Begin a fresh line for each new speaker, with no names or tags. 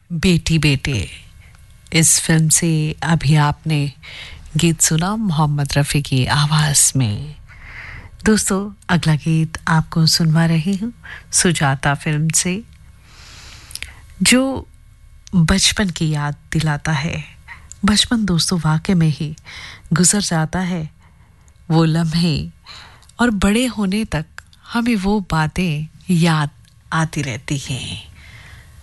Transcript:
बेटी बेटे। इस फिल्म से अभी आपने गीत सुना मोहम्मद रफ़ी की आवाज़ में। दोस्तों, अगला गीत आपको सुनवा रही हूँ सुजाता फिल्म से, जो बचपन की याद दिलाता है। बचपन दोस्तों वाकई में ही गुजर जाता है, वो लम्हे, और बड़े होने तक हमें वो बातें याद आती रहती हैं।